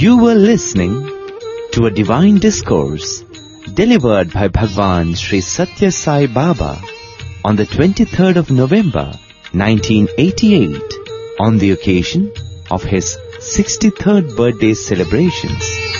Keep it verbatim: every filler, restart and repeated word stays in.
You were listening to a divine discourse delivered by Bhagwan Sri Satya Sai Baba on the twenty-third of November nineteen eighty-eight on the occasion of his sixty-third birthday celebrations.